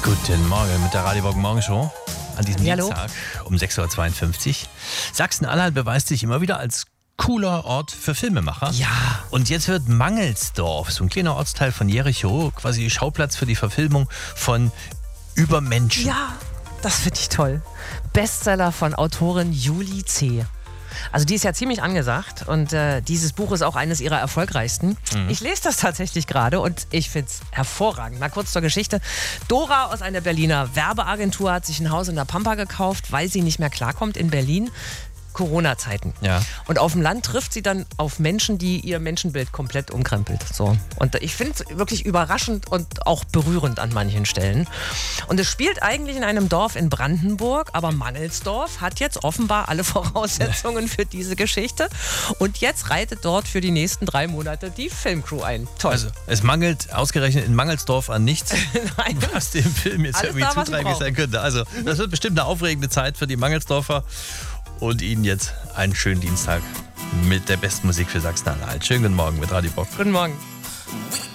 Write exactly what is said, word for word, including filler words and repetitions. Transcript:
Guten Morgen mit der Radio Bock Morgenshow an diesem Ja, Dienstag um sechs Uhr zweiundfünfzig. Sachsen-Anhalt beweist sich immer wieder als cooler Ort für Filmemacher. Ja. Und jetzt wird Mangelsdorf, so ein kleiner Ortsteil von Jericho, quasi Schauplatz für die Verfilmung von Übermenschen. Ja, das finde ich toll. Bestseller von Autorin Julie C. Also die ist ja ziemlich angesagt und äh, dieses Buch ist auch eines ihrer erfolgreichsten. Mhm. Ich lese das tatsächlich gerade und ich finde es hervorragend. Mal kurz zur Geschichte. Dora aus einer Berliner Werbeagentur hat sich ein Haus in der Pampa gekauft, weil sie nicht mehr klarkommt in Berlin. Corona-Zeiten. Ja. Und auf dem Land trifft sie dann auf Menschen, die ihr Menschenbild komplett umkrempelt. So. Und ich finde es wirklich überraschend und auch berührend an manchen Stellen. Und es spielt eigentlich in einem Dorf in Brandenburg, aber Mangelsdorf hat jetzt offenbar alle Voraussetzungen für diese Geschichte. Und jetzt reitet dort für die nächsten drei Monate die Filmcrew ein. Toll. Also es mangelt ausgerechnet in Mangelsdorf an nichts, Nein. was dem Film jetzt Alles irgendwie da, was wir zuträglich brauchen. sein könnte. Also das wird bestimmt eine aufregende Zeit für die Mangelsdorfer. Und Ihnen jetzt einen schönen Dienstag mit der besten Musik für Sachsen-Anhalt. Schönen guten Morgen mit Radio Bock. Guten Morgen. We